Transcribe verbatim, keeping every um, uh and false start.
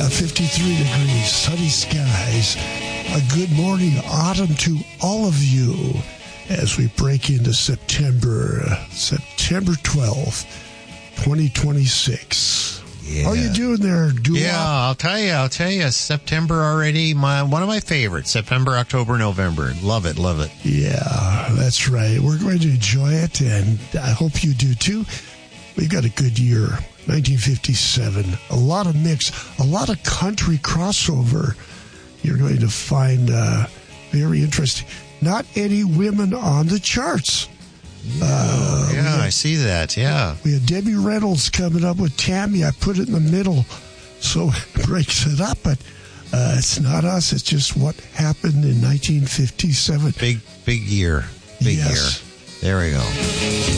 Yeah, fifty-three degrees, sunny skies. A good morning autumn to all of you as we break into September, September twelfth, twenty twenty-six. Yeah. How are you doing there, Dua? Yeah, I'll tell you, I'll tell you, September already, my one of my favorites, September, October, November. Love it, love it. Yeah, that's right. We're going to enjoy it, and I hope you do too. We've got a good year, nineteen fifty-seven. A lot of mix, a lot of country crossover. You're going to find uh, very interesting. Not any women on the charts. Uh, yeah, had, I see that, yeah. We had Debbie Reynolds coming up with Tammy. I put it in the middle, so it breaks it up, but uh, it's not us. It's just what happened in nineteen fifty-seven. Big, big year. Big yes. year. There we go.